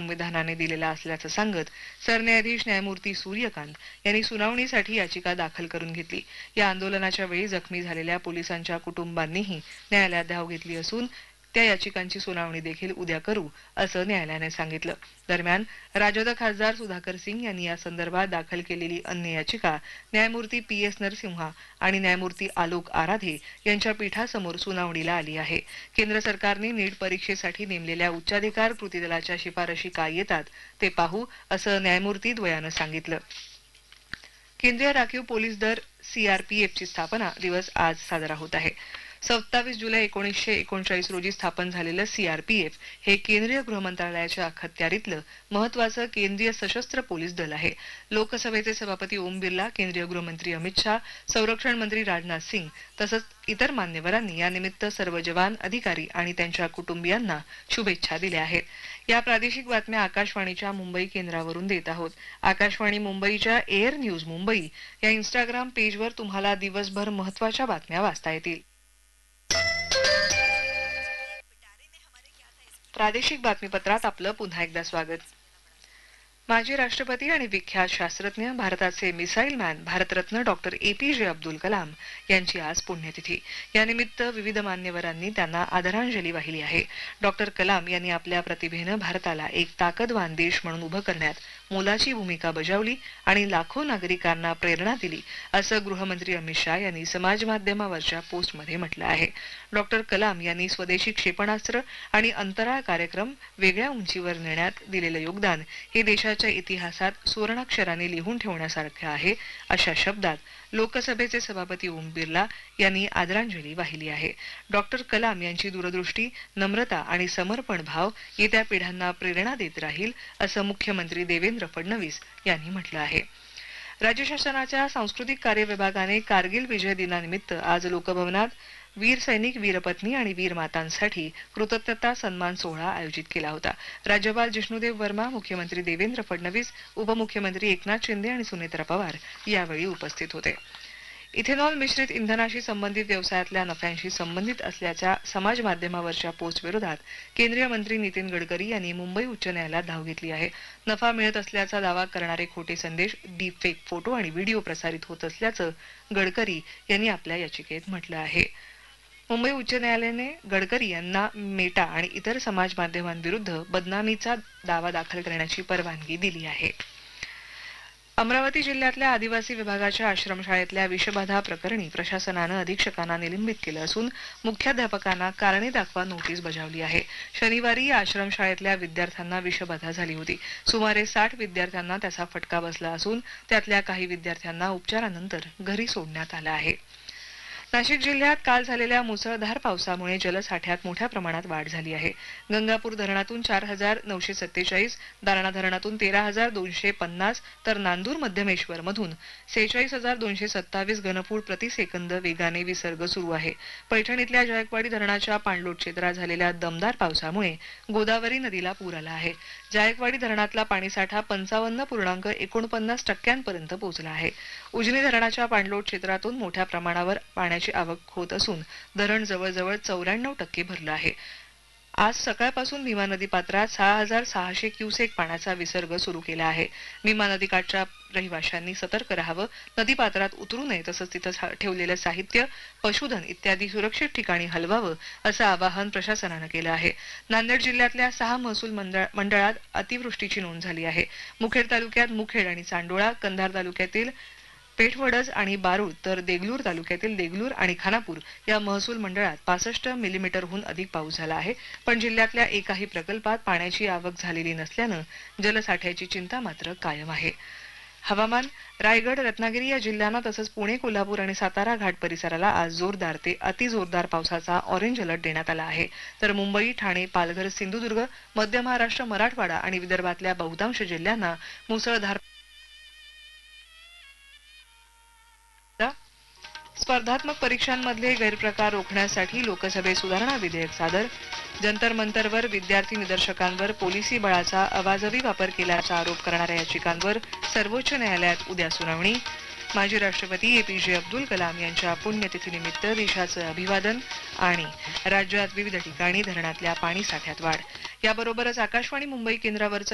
संविधानाने दिलेला असल्याचं सांगत सरन्यायाधीश न्यायमूर्ती सूर्यकांत यांनी सुनावणीसाठी याचिका दाखल करून घेतली। या आंदोलनाच्या वेळी जखमी झालेल्या पोलिसांच्या कुटुंबांनीही न्यायालयात धाव घेतली असून त्या याचिकांची सुनावणी देखील उद्या करू असं न्यायालयाने सांगितलं। दरम्यान राजद खासदार सुधाकर सिंग यांनी या संदर्भात दाखल केलेली अन्य याचिका न्यायमूर्ती PS नरसिंहा आणि न्यायमूर्ती आलोक आराधे यांच्या पीठासमोर सुनावणीला आली आहे। केंद्र सरकारने नीट परीक्षेसाठी नेमलेल्या उच्चाधिकार कृती दलाच्या शिफारशी काय येतात ते पाहू असं न्यायमूर्ती द्वयानं सांगितलं। केंद्रीय राखीव पोलीस दल CRPF ची स्थापना दिवस आज साजरा होत आहे। 27 जुलै 1939 रोजी स्थापन झालेलं CRPF हे केंद्रीय गृह मंत्रालयाच्या अखत्यारीतलं महत्त्वाचं केंद्रीय सशस्त्र पोलीस दल आहे। लोकसभेचे सभापती ओम बिर्ला, केंद्रीय गृहमंत्री अमित शाह, संरक्षण मंत्री राजनाथ सिंग तसंच इतर मान्यवरांनी यानिमित्त सर्व जवान, अधिकारी आणि त्यांच्या कुटुंबियांना शुभेच्छा दिल्या आहेत। या प्रादेशिक बातम्या आकाशवाणीच्या मुंबई केंद्रावरून देत आहोत। आकाशवाणी मुंबईच्या एअर न्यूज मुंबई या इंस्टाग्राम पेजवर तुम्हाला दिवसभर महत्त्वाच्या बातम्या वाचता येतील। प्रादेशिक बातमीपत्रात आपलं पुन्हा एकदा स्वागत। माजी राष्ट्रपती आणि विख्यात शास्त्रज्ञ, भारताचे missile man, Bharat Ratna doctor APJ Abdul Kalam यांची आज पुण्यतिथी। यानिमित्त विविध मान्यवरांनी त्यांना आदरांजली वाहिली आहे। डॉक्टर कलाम यांनी आपल्या प्रतिभेनं भारताला एक ताकदवान देश म्हणून उभं करण्यात मोलाची भूमिका बजावली आणि लाखो नागरिकांना प्रेरणा दिली असं गृहमंत्री अमित शाह यांनी समाज माध्यमावरच्या पोस्टमध्ये म्हटलं आहे। डॉक्टर कलाम यांनी स्वदेशी क्षेपणास्त्र आणि अंतराळ कार्यक्रम वेगळ्या उंचीवर नेण्यात दिलेलं योगदान हे देशाच्या इतिहासात सुवर्णाक्षराने लिहून ठेवण्यासारखे आहे अशा शब्दात लोकसभेचे सभापती ओम बिर्ला यांनी आदरांजली वाहिली आहे। डॉक्टर कलाम यांची दूरदृष्टी, नम्रता आणि समर्पण भाव येत्या पिढ्यांना प्रेरणा देत राहील असं मुख्यमंत्री देवेंद्र फडणवीस यांनी म्हटलं आहे। राज्य शासनाच्या सांस्कृतिक कार्य विभागाने कारगिल विजय दिनानिमित्त आज लोकभवनात वीर सैनिक, वीरपत्नी आणि वीर मातांसाठी कृतज्ञता सन्मान सोहळा आयोजित केला होता। राज्यपाल जिष्णुदेव वर्मा, मुख्यमंत्री देवेंद्र फडणवीस, उपमुख्यमंत्री एकनाथ शिंदे आणि सुनेत्रा पवार यावेळी उपस्थित होते। इथेनॉल मिश्रित इंधनाशी संबंधित व्यवसायातल्या नफ्यांशी संबंधित असल्याच्या समाज माध्यमावरच्या पोस्ट विरोधात केंद्रीय मंत्री नितीन गडकरी यांनी मुंबई उच्च न्यायालयात धाव घेतली आहे। नफा मिळत असल्याचा दावा करणारे खोटे संदेश, डीप फेक फोटो आणि व्हिडिओ प्रसारित होत असल्याचं गडकरी यांनी आपल्या याचिकेत म्हटलं आहे। मुंबई उच्च न्यायालयाने गडकरी यांना मेटा आणि इतर समाज माध्यमांविरुद्ध बदनामीचा दावा दाखल करण्याची परवानगी दिली आहे। अमरावती जिल्ह्यातल्या आदिवासी विभागाच्या आश्रमशाळेतल्या विषबाधा प्रकरणी प्रशासनानं अधीक्षकांना निलंबित केलं असून मुख्याध्यापकांना कारणे दाखवा नोटीस बजावली आहे। शनिवारी या आश्रमशाळेतल्या विद्यार्थ्यांना विषबाधा झाली होती। सुमारे 60 विद्यार्थ्यांना त्याचा फटका बसला असून त्यातल्या काही विद्यार्थ्यांना उपचारानंतर घरी सोडण्यात आलं आहे। नाशिक जिल्ह्यात काल झालेल्या मुसळधार पावसामुळे जलसाठ्यात मोठ्या प्रमाणात वाढ झाली आहे। गंगापूर धरणातून 4,947, दारणा धरणातून 13,250 तर नांदूर मध्यमेश्वर मधून 46,227 घनफूट प्रतिसेकंद वेगाने विसर्ग सुरू आहे। पैठणीतल्या जायकवाडी धरणाच्या पाणलोट क्षेत्रात झालेल्या दमदार पावसामुळे गोदावरी नदीला पूर आला आहे। जायकवाडी धरणातला पाणीसाठा 55.49% पर्यंत पोहोचला आहे। उजनी धरणाच्या पाणलोट क्षेत्रातून मोठ्या प्रमाणावर पाण्याची आवक होत असून धरण जवळजवळ 94% भरलं आहे। आज सकाळपासून भीमा नदी पात्रात 6,600 क्युसेक पाण्याचा विसर्ग सुरू केला आहे। भीमा नदीकाठच्या रहिवाशांनी सतर्क राहावं, नदी पात्रात उतरू नये तसंच तिथं ठेवलेलं साहित्य, पशुधन इत्यादी सुरक्षित ठिकाणी हलवावं असं आवाहन प्रशासनानं केलं आहे। नांदेड जिल्ह्यातल्या 6 महसूल मंडळात अतिवृष्टीची नोंद झाली आहे। मुखेड तालुक्यात मुखेड आणि चांडोळा, कंधार तालुक्यातील पेठवडज आणि बारूळ तर देगलूर तालुक्यातील देगलूर आणि खानापूर या महसूल मंडळात 65 मिलीमीटरहून अधिक पाऊस झाला आहे। पण जिल्ह्यातल्या एकाही प्रकल्पात पाण्याची आवक झालेली नसल्यानं जलसाठ्याची चिंता मात्र कायम आहे। हवामान, रायगड, रत्नागिरी या जिल्ह्यांना तसंच पुणे, कोल्हापूर आणि सातारा घाट परिसराला आज जोरदार ते अतिजोरदार पावसाचा ऑरेंज अलर्ट देण्यात आला आहे। तर मुंबई, ठाणे, पालघर, सिंधुदुर्ग, मध्य महाराष्ट्र, मराठवाडा आणि विदर्भातल्या बहुतांश जिल्ह्यांना मुसळधार स्पर्धात्मक परीक्षांमधले गैरप्रकार रोखण्यासाठी लोकसभेत सुधारणा विधेयक सादर। जंतर मंतरवर विद्यार्थी निदर्शकांवर पोलिसी बळाचा अवाजवी वापर केल्याचा आरोप करणाऱ्या याचिकांवर सर्वोच्च न्यायालयात उद्या सुनावणी। माजी राष्ट्रपती APJ अब्दुल कलाम यांच्या पुण्यतिथीनिमित्त देशाचं अभिवादन आणि राज्यात विविध ठिकाणी धरणातल्या पाणी साठ्यात वाढ। याबरोबरच आकाशवाणी मुंबई केंद्रावरचं